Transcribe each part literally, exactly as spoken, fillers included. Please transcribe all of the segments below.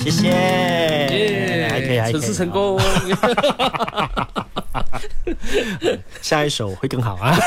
谢谢，还可以，还可以， 测试成功。 下一首会更好啊。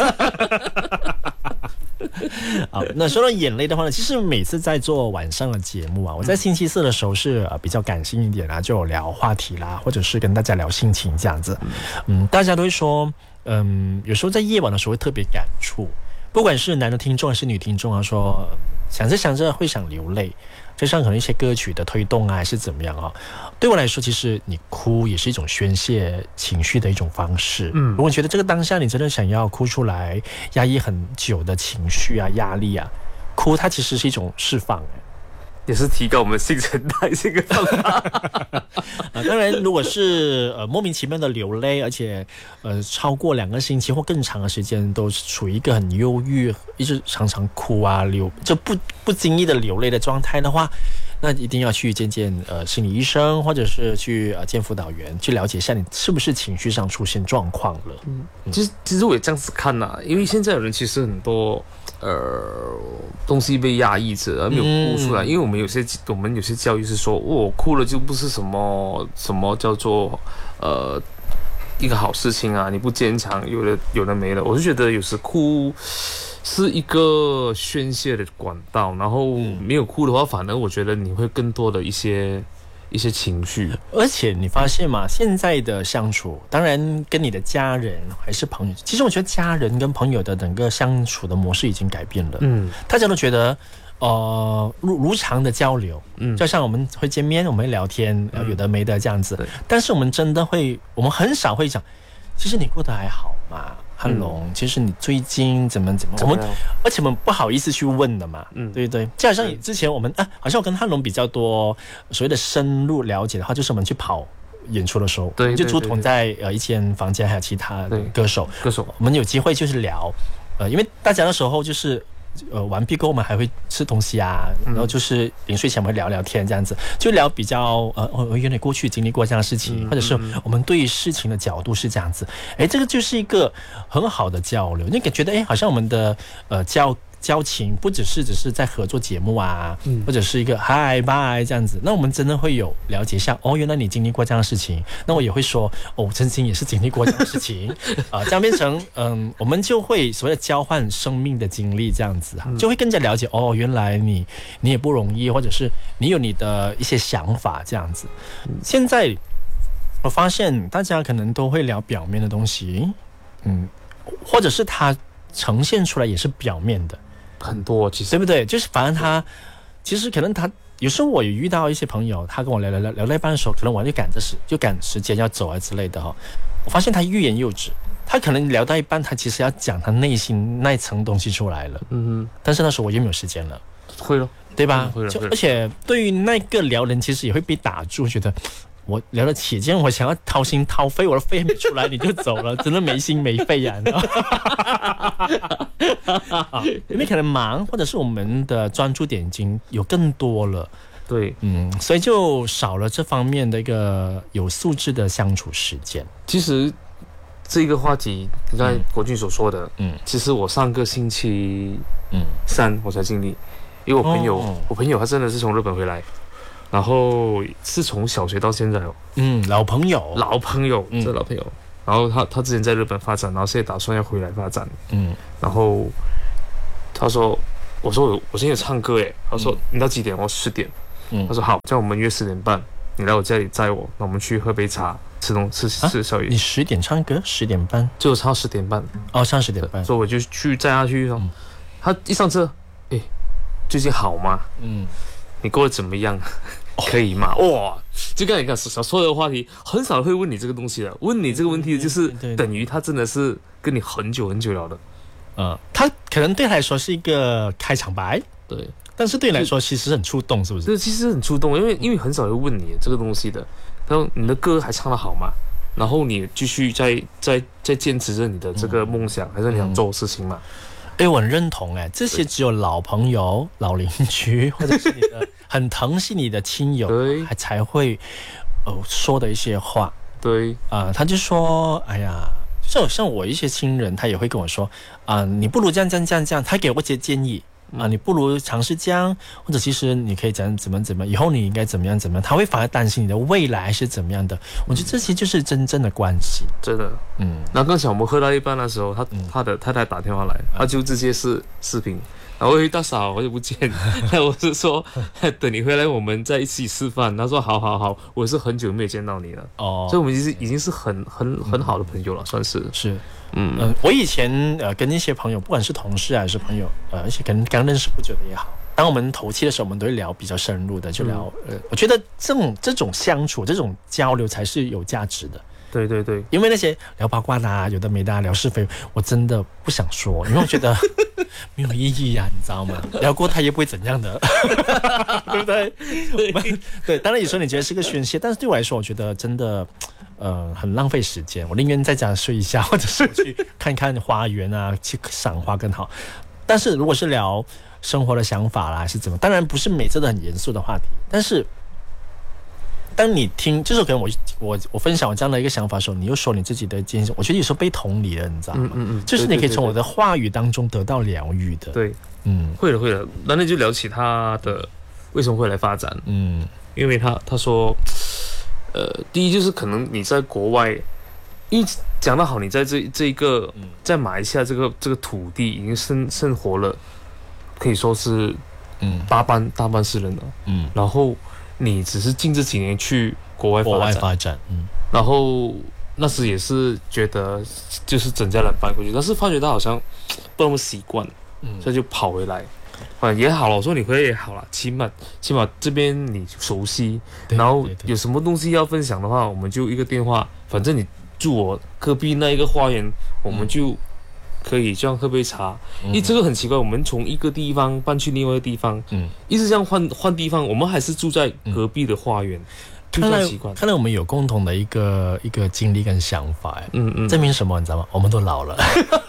好，那说到眼泪的话呢，其实每次在做晚上的节目啊，我在星期四的时候是、呃、比较感性一点啊，就有聊话题啦，或者是跟大家聊心情这样子。嗯，大家都会说，嗯，有时候在夜晚的时候会特别感触，不管是男的听众还是女听众啊，说想着想着会想流泪，加上可能一些歌曲的推动啊，还是怎么样啊？对我来说，其实你哭也是一种宣泄情绪的一种方式。嗯，如果你觉得这个当下你真的想要哭出来，压抑很久的情绪啊、压力啊，哭它其实是一种释放。 也是提高我们新陈代谢的方法。 啊，当然，如果是呃莫名其妙的流泪，而且呃超过两个星期或更长的时间，都处于一个很忧郁，一直常常哭啊流，就不不经意的流泪的状态的话，那一定要去见见呃心理医生，或者是去呃见辅导员，去了解一下你是不是情绪上出现状况了。 嗯，其实其实我也这样子看呐、啊，因为现在有人其实很多。呃，东西被压抑着，而没有哭出来。嗯、因为我们有些我们有些教育是说，我、哦、哭了就不是什么什么叫做呃一个好事情啊，你不坚强，有的有的没了。我就觉得有时哭是一个宣泄的管道，然后没有哭的话，反而我觉得你会更多的一些。一些情绪， 而且你发现嘛，现在的相处，当然跟你的家人还是朋友，其实我觉得家人跟朋友的整个相处的模式已经改变了。嗯，大家都觉得，呃，如如常的交流，嗯，就像我们会见面，我们会聊天，嗯、有的没的这样子。但是我们真的会，我们很少会讲，其实你过得还好吗？汉龙、嗯，其实你最近怎么怎么，我们而且我们不好意思去问的嘛，嗯，对不对？就好像之前我们啊，好像我跟汉龙比较多所谓的深入了解的话，就是我们去跑演出的时候，对，就朱彤在呃一间房间，还有其他歌手， 歌手， 我们有机会就是聊，呃，因为大家那时候就是。呃，完毕过后我们还会吃东西啊，然后就是临睡前我们会聊聊天，这样子就聊比较呃，我原来过去经历过这样的事情，嗯、或者是我们对事情的角度是这样子，哎，这个就是一个很好的交流，你觉得哎，好像我们的呃交。交情不只是只是在合作节目啊，嗯、或者是一个嗨拜这样子，那我们真的会有了解一下哦，原来你经历过这样的事情，那我也会说哦，曾经也是经历过这样的事情啊、呃，这样变成嗯，我们就会所谓的交换生命的经历这样子啊，就会更加了解哦，原来你你也不容易，或者是你有你的一些想法这样子。现在我发现大家可能都会聊表面的东西，嗯，或者是他呈现出来也是表面的。 很多其实对不对？就是反正他其实可能他有时候我也遇到一些朋友，他跟我聊聊聊聊到一半的时候，可能我就赶着时就赶时间要走啊之类的哈、哦。我发现他欲言又止，他可能聊到一半，他其实要讲他内心那一层东西出来了。嗯哼。但是那时候我又没有时间了。 会了， 对吧？ 会了。 就而且对于那个聊人，其实也会被打住，觉得。我聊得起劲，我想要掏心掏肺，我的肺没出来你就走了，真的没心没肺呀、啊！因为可能忙，或者是我们的专注点已经有更多了， 对， 嗯，所以就少了这方面的一个有素质的相处时间。 其实这个话题，你刚才国俊所说的，嗯，其实我上个星期嗯三我才经历，因为我朋友，哦、我朋友他真的是从日本回来。然后是从小学到现在哦， 嗯，老朋友， 老朋友，这老朋友。嗯、然后他他之前在日本发展，然后现在打算要回来发展，嗯。然后他说，我说我我现在有唱歌耶，他说、嗯、你到几点？我十点。嗯。他说好，这样我们约十点半，你来我家里载我，那我们去喝杯茶，吃东吃吃宵夜。 你十点唱歌，十点半就唱十点半。 哦，唱十点半， 所以我就去载他去。嗯、他一上车，哎，最近好吗？嗯。你过得怎么样？可以吗？哇，就刚才你看所说的话题，很少会问你这个东西的。问你这个问题的就是等于他真的是跟你很久很久聊的。 呃，他可能对他来说是一个开场白， 对， 但是对你来说其实很触动，是不是？ 对，其实很触动，因为因为很少会问你这个东西的。然后你的歌还唱得好吗？然后你继续在在在坚持着你的这个梦想，还是你想做的事情嘛？ 哎，我很认同哎，这些只有老朋友、老邻居，或者是你的很疼惜你的亲友，还才会呃说的一些话。 对啊、呃，他就说，哎呀，像像我一些亲人，他也会跟我说啊、呃，你不如这样这样这样这样，他给我一些建议。 啊，你不如尝试这样，或者其实你可以讲怎么怎么，以后你应该怎么样怎么样，他会反而担心你的未来是怎么样的。我觉得这些就是真正的关系， 真的。嗯，然后刚才我们喝到一半的时候，他、嗯、他的太太打电话来，他就直接是视频。然后我大嫂我就不见，我是说等你回来我们再一起吃饭。他说好好好，我是很久没有见到你了。哦，所以我们其实已经是很很很好的朋友了，算是是。嗯、呃，我以前呃跟一些朋友，不管是同事还是朋友，呃，而且可能刚认识不久的也好，当我们投契的时候，我们都会聊比较深入的，就聊。嗯、呃，我觉得这种这种相处、这种交流才是有价值的。 对对对， 因为那些聊八卦的啊，有的没的啊，聊是非，我真的不想说，因为我觉得没有意义啊，你知道吗？聊过他也不会怎样的，对不对？对, 对，当然有时候你觉得是个宣泄，但是对我来说，我觉得真的呃很浪费时间。我宁愿在家睡一下，或者是去看看花园啊，去赏花更好。但是如果是聊生活的想法啦，是怎么？当然不是每次都很严肃的话题，但是。当你听，就是可能我我我分享我这样的一个想法的时候，你又说你自己的见解，我觉得有时候被同理了，你知道吗？嗯嗯嗯，就是你可以从我的话语当中得到疗愈的。 对，嗯，会的会的。那那就聊起他的为什么会来发展，嗯，因为他他说，呃，第一就是可能你在国外，因为讲得好，你在这这一个在马来西亚这个这个土地已经生生活了，可以说是嗯大半大半世人了，嗯，然后。你只是近这几年去国外发展，国外发展，嗯， 然后那时也是觉得就是整家人搬过去，但是发觉到好像不那么习惯，嗯，所以就跑回来，啊也好了，我说你回来也好了，起码起码这边你熟悉，然后有什么东西要分享的话，我们就一个电话，反正你住我隔壁那一个花园，我们就。嗯可以这样喝杯茶，因为这个很奇怪，我们从一个地方搬去另外一个地方，嗯，一直这样换换地方，我们还是住在隔壁的花园，就这样习惯。 看来我们有共同的一个一个经历跟想法，嗯嗯，证明什么你知道吗？我们都老了。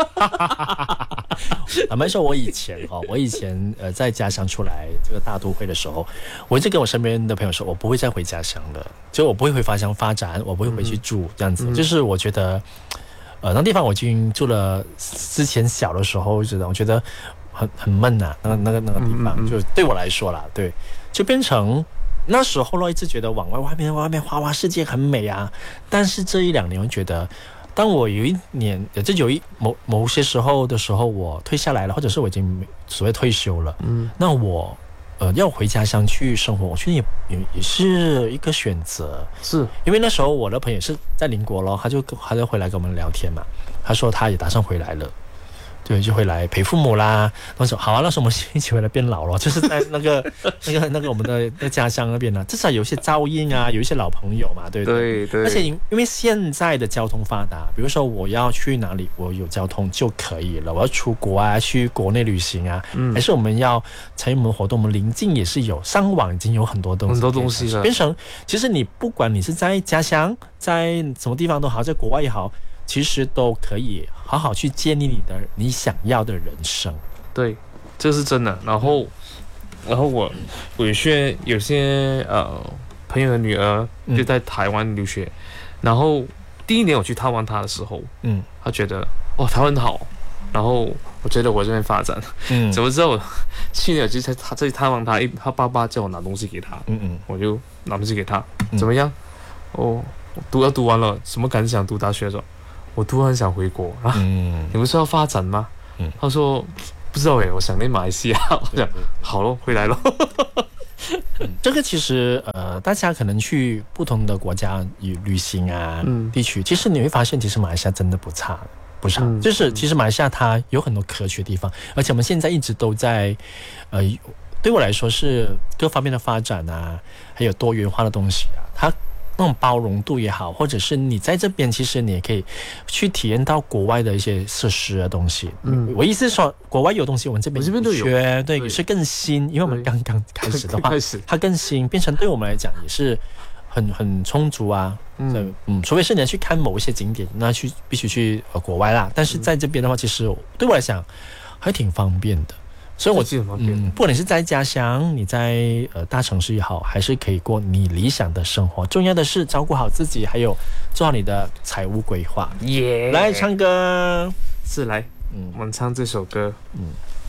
坦白说，我以前哈，我以前呃在家乡出来这个大都会的时候，我一直跟我身边的朋友说，我不会再回家乡了，就我不会回家乡发展，我不会回去住这样子，嗯、就是我觉得。呃，那地方我已经住了，之前小的时候知道，我觉得很很闷呐、啊，那个那个那个地方，就对我来说啦，对，就变成那时候咯，一直觉得往外外面外面花花世界很美啊，但是这一两年我觉得，当我有一年，这有一某某些时候的时候，我退下来了，或者是我已经所谓退休了，嗯，那我。呃，要回家乡去生活，我觉得也也也是一个选择， 是因为那时候我的朋友是在邻国咯，他就他就回来跟我们聊天嘛，他说他也打算回来了，对，就回来陪父母啦。那时候好啊，那时候我们一起回来变老了，就是在那个那个那个我们的那家乡那边呢、啊，至少有一些照应啊，有一些老朋友嘛，对不对？ 对对。 而且因为现在的交通发达，比如说我要去哪里，我有交通就可以了。我要出国啊，去国内旅行啊，嗯、还是我们要参与我们活动，我们邻近也是有上网，已经有很多东西， 很多东西了。 变成其实你不管你是在家乡，在什么地方都好，在国外也好。其实都可以好好去建立你的你想要的人生， 对，这是真的。然后，然后我我有些有些呃朋友的女儿就在台湾留学，嗯、然后第一年我去探望她的时候，嗯，她觉得哦台湾很好，然后我觉得我这边发展，嗯，怎么知道我去年我就在她这里探望她，她爸爸叫我拿东西给她，嗯嗯，我就拿东西给她，嗯、怎么样？哦，读要读完了，什么感想？读大学的时候。我突然想回国啊！嗯、你不是要发展吗？嗯、他说不知道诶，我想念马来西亚。我想好咯，回来咯。 嗯、这个其实呃，大家可能去不同的国家旅行啊，嗯、地区，其实你会发现，其实马来西亚真的不差，不差。嗯、就是其实马来西亚它有很多可取的地方，而且我们现在一直都在呃，对我来说是各方面的发展啊，还有多元化的东西啊，它。那种包容度也好，或者是你在这边，其实你也可以去体验到国外的一些设施的东西。嗯，我意思是说，国外有东西，我们这边这边都有， 对，也是更新，因为我们刚刚开始的话，它更新，变成对我们来讲也是很很充足啊。嗯嗯，除非是你要去看某一些景点，那去必须去呃国外啦。但是在这边的话，其实对我来讲还挺方便的。所以我记得蛮便， 嗯，不管你是在家乡，你在呃大城市也好，还是可以过你理想的生活。重要的是照顾好自己，还有做好你的财务规划。耶、yeah ！来唱歌， 是来，嗯，我们唱这首歌，嗯，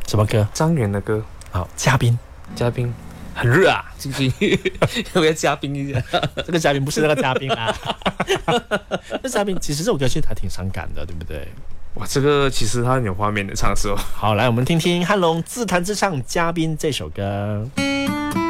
什么歌？ 张远的歌。 好，嘉宾， 嘉宾。很热啊，进去要不要嘉宾一下？ 这个嘉宾不是那个嘉宾啊，这嘉宾其实这首歌其实还挺伤感的，对不对？ 哇，这个其实它很有画面的唱的时候。 好，来我们听听汉龙自弹自唱《嘉宾》这首歌。